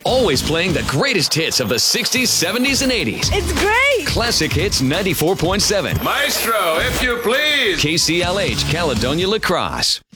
Always playing the greatest hits of the 60s, 70s, and 80s. It's great! Classic Hits 94.7. Maestro, if you please. KCLH, Caledonia La Crosse.